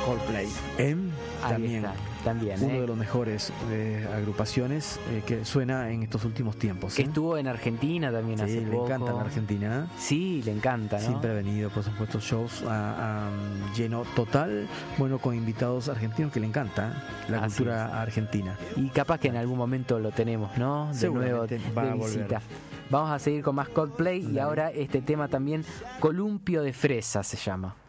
Coldplay. Ahí también, uno de los mejores agrupaciones que suena en estos últimos tiempos. Que estuvo en Argentina también hace poco. Le encanta la Argentina. Sí, le encanta, ¿no? Siempre ha venido, por supuesto, shows lleno total, bueno, con invitados argentinos que le encanta la cultura argentina. Y capaz que en algún momento lo tenemos, ¿no? De nuevo de visita. Vamos a seguir con más Coldplay y ahora este tema también, Columpio de Fresa se llama.